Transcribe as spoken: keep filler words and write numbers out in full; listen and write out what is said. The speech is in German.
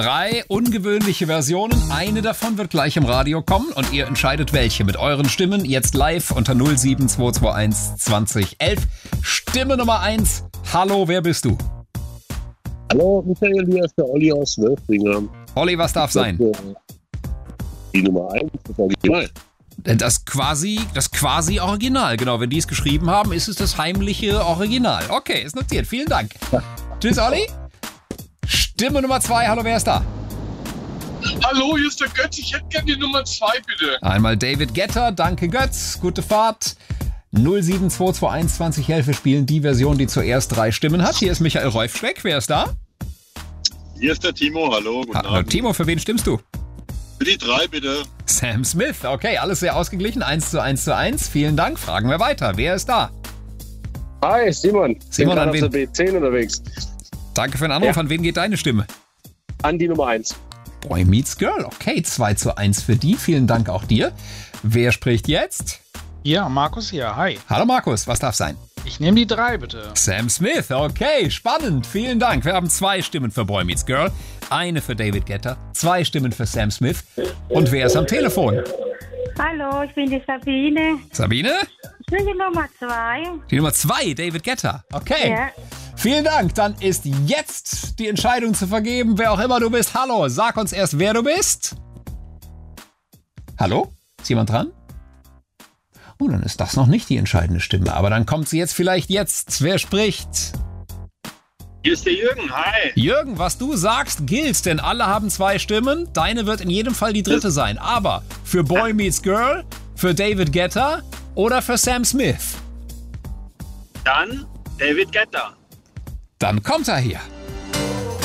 Drei ungewöhnliche Versionen. Eine davon wird gleich im Radio kommen und ihr entscheidet welche. Mit euren Stimmen jetzt live unter null sieben zwei zwei eins zwanzig elf. Stimme Nummer eins. Hallo, wer bist du? Hallo, Michael, hier ist der Olli aus Wölfingen. Olli, was darf sein? Die Nummer eins, das Original. Das quasi, das quasi Original, genau. Wenn die es geschrieben haben, ist es das heimliche Original. Okay, ist notiert. Vielen Dank. Tschüss, Olli. Stimme Nummer zwei. Hallo, wer ist da? Hallo, hier ist der Götz. Ich hätte gerne die Nummer zwei, bitte. Einmal David Guetta. Danke, Götz. Gute Fahrt. null sieben zwei zwei eins zwanzig elf. Wir spielen die Version, die zuerst drei Stimmen hat. Hier ist Michael Reufschweck. Wer ist da? Hier ist der Timo. Hallo, guten Hallo, Abend. Timo, für wen stimmst du? Für die drei, bitte. Sam Smith. Okay, alles sehr ausgeglichen. eins zu eins zu eins. Vielen Dank. Fragen wir weiter. Wer ist da? Hi, Simon. Simon, bin an gerade wen? auf der B zehn unterwegs. Danke für den Anruf. Ja. An wen geht deine Stimme? An die Nummer eins. Boy Meets Girl. Okay, zwei zu eins für die. Vielen Dank auch dir. Wer spricht jetzt? Ja, Markus hier. Hi. Hallo Markus, was darf sein? Ich nehme die drei, bitte. Sam Smith. Okay, spannend. Vielen Dank. Wir haben zwei Stimmen für Boy Meets Girl. Eine für David Guetta. Zwei Stimmen für Sam Smith. Und wer ist am Telefon? Hallo, ich bin die Sabine. Sabine? Ich bin die Nummer zwei. Die Nummer zwei, David Guetta. Okay. Ja. Vielen Dank. Dann ist jetzt die Entscheidung zu vergeben, wer auch immer du bist. Hallo, sag uns erst, wer du bist. Hallo? Ist jemand dran? Oh, dann ist das noch nicht die entscheidende Stimme. Aber dann kommt sie jetzt vielleicht jetzt. Wer spricht? Hier ist der Jürgen. Hi. Jürgen, was du sagst, gilt, denn alle haben zwei Stimmen. Deine wird in jedem Fall die dritte sein. Aber für Boy Meets Girl, für David Guetta oder für Sam Smith? Dann David Guetta. Dann kommt er hier.